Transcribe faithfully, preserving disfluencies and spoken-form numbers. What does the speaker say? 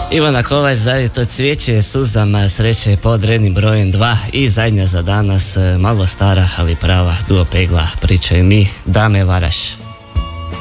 Ivana Kovač, Zadnje to cvijeće, Suzama sreće pod rednim brojem dva i zadnja za danas, malo stara ali prava duo pegla, pričaju mi Dame Varaš.